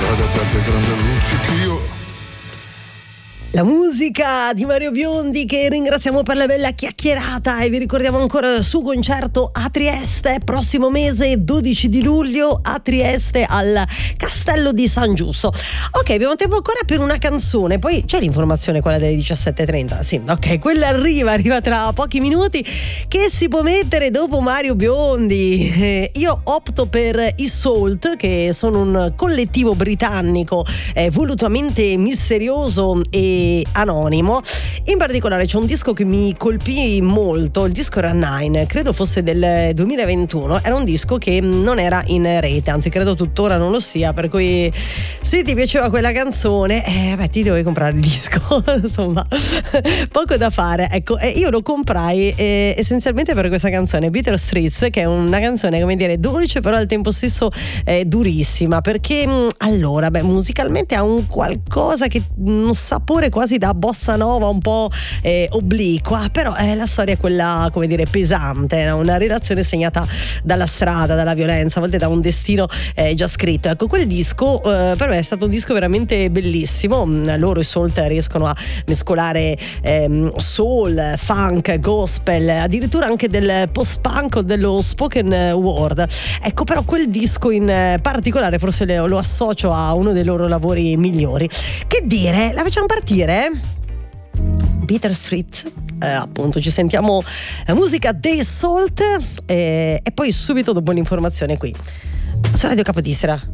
strade aperte, grande luccichio. La musica di Mario Biondi, che ringraziamo per la bella chiacchierata, e vi ricordiamo ancora il suo concerto a Trieste prossimo mese 12 di luglio a Trieste al Castello di San Giusto. Ok, abbiamo tempo ancora per una canzone, poi c'è l'informazione, quella delle 17:30. Sì, ok, quella arriva tra pochi minuti, che si può mettere dopo Mario Biondi. Io opto per i Salt, che sono un collettivo britannico volutamente misterioso e anonimo. In particolare c'è un disco che mi colpì molto, il disco era Nine, credo fosse del 2021, era un disco che non era in rete, anzi credo tuttora non lo sia, per cui se ti piaceva quella canzone ti dovevi comprare il disco. Insomma, poco da fare. Ecco, io lo comprai essenzialmente per questa canzone, Bitter Streets, che è una canzone, come dire, dolce però al tempo stesso durissima, perché allora, musicalmente ha un qualcosa che un sapore quasi da bossa nova, un po' obliqua, però la storia è quella, come dire, pesante, no? Una relazione segnata dalla strada, dalla violenza, a volte da un destino già scritto. Ecco, quel disco per me è stato un disco veramente bellissimo. Loro, i Salt, riescono a mescolare soul, funk, gospel, addirittura anche del post-punk o dello spoken word. Ecco, però quel disco in particolare forse lo associo a uno dei loro lavori migliori. Che dire, la facciamo partire? Bitter Street, appunto, ci sentiamo la musica dei Salt e poi subito dopo l'informazione qui su Radio Capodistria.